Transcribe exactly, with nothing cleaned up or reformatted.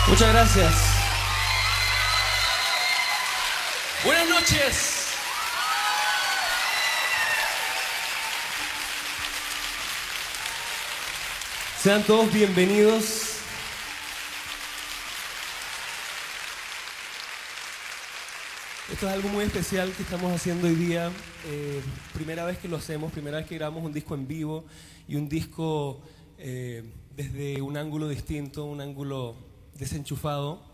Muchas gracias. Buenas noches. Sean todos bienvenidos. Esto es algo muy especial que estamos haciendo hoy día. Eh, primera vez que lo hacemos, primera vez que grabamos un disco en vivo y un disco eh, desde un ángulo distinto, un ángulo desenchufado.